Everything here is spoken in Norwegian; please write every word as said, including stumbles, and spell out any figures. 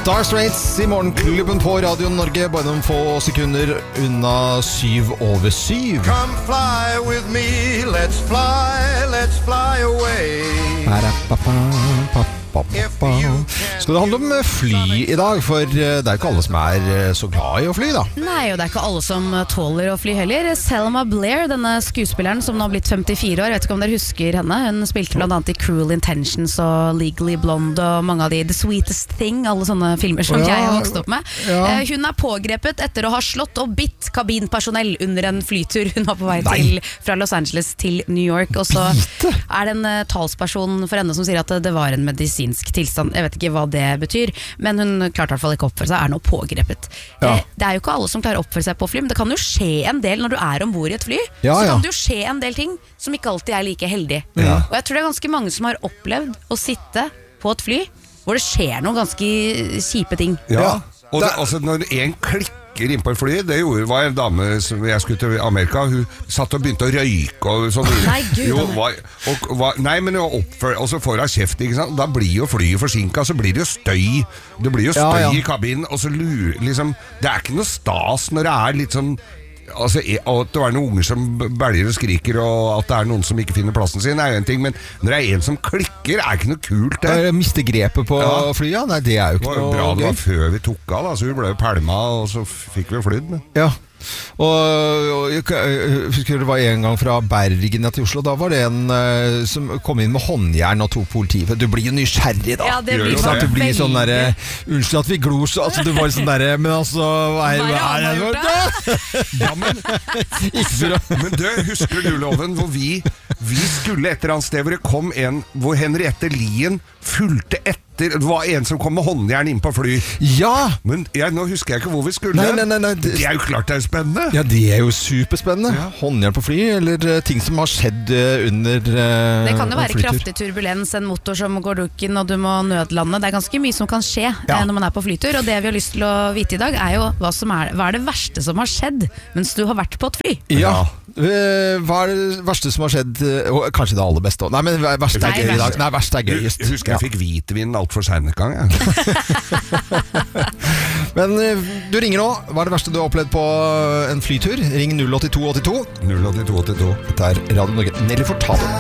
Dire Straits I morgenklubben på Radio Norge, bare noen få sekunder unna syv over syv. Come fly with me, let's fly, let's fly away. Skal det handle om fly I dag, for det er ikke alle som er så glad I å fly da. Nei, og det er ikke alle som tåler å fly heller. Selma Blair, denne skuespilleren som nå har blitt femtifire år, jeg vet ikke om dere husker henne. Hun spilte blant annet I Cruel Intentions og Legally Blonde og mange av de The Sweetest Thing, alle sånne filmer som ja, jeg har vokst opp med. Ja. Hun er pågrepet etter å ha slått og bitt kabinpersonell under en flytur. Hun var på vei til, fra Los Angeles til New York, og så er det en talsperson for henne som sier at det var en medisinsk tilstand. Jeg vet ikke hva det betyr, men hun klarte I hvert fall ikke å oppføre seg, er nå pågrepet. Ja. Det er jo ikke alle som klarer å oppføre seg på fly, men det kan jo skje en del når du er ombord I et fly. Ja, så kan det jo skje en del ting som ikke alltid er like heldig. Ja. Og jeg tror det er ganske mange som har opplevd å sitte på et fly hvor det skjer noen ganske kjipe ting. Ja, og det, altså når en klikker inn på et fly, det gjorde, var en dame som jeg skulle til Amerika, hun satt og begynte å røyke og sånn. Nei, Gud, jo, var, og, var, nei, men oppfør, og så får hun kjeft, ikke sant? Da blir jo flyet forsinket, så blir det jo støy. Det blir jo støy ja, ja. I kabinen, og så lurer, liksom, det er ikke noe stas når det er litt sånn, altså, at det er noen unger som bælger og skriker, og at det er noen som ikke finner plassen sin, er jo en ting, men når det er en som klikker, er det ikke noe kult det. Det mister grepet på ja. Flyet, nei, det er jo ikke det var noe bra gøy. Det var før vi tok av, da, så vi ble jo pælma, og så fikk vi flydd med. Ja. Og, og jeg husker det var en gang fra Bergen til Oslo, da var det en uh, som kom inn med håndjern og tok politiet. Du blir jo nysgjerrig da. Ja, det blir sånn at du blir sånn der, unnskyld at vi glor så, altså du var sånn der, men altså hva er, hva er det? Ja, men, men du, husker du Loven, hvor vi vi skulle et eller annet sted hvor det kom en, hvor Henriette Lien fulgte etter, det var en som kom med håndjern inn på fly. Ja! Men jeg, nå husker jeg ikke hvor vi skulle. Nei, nei, nei, nei. Det, det er jo klart det er spennende. Ja, det er jo superspennende. Ja. Håndjern på fly, eller uh, ting som har skjedd uh, under uh, Det kan jo være flytur. Kraftig turbulens, en motor som går dukken, og du må nødlande. Det er ganske mye som kan skje ja. uh, når man er på flytur, og det vi har lyst til å vite I dag er jo hva, som er, hva er det verste som har skjedd mens du har vært på et fly. Ja, uh, hva er det verste som har skjedd, uh, kanskje det aller beste. Nei, men verste er gøy I dag. Nei, verste er gøyest. Jeg husker jeg fikk hvitvin alt for sent gang, ja. Men du ringer nå. Hva er det verste du har opplevd på en flytur? Ring null åtte to åtte to. null åtte to åtte to. Dette er Radio Norge. Nelly Furtado.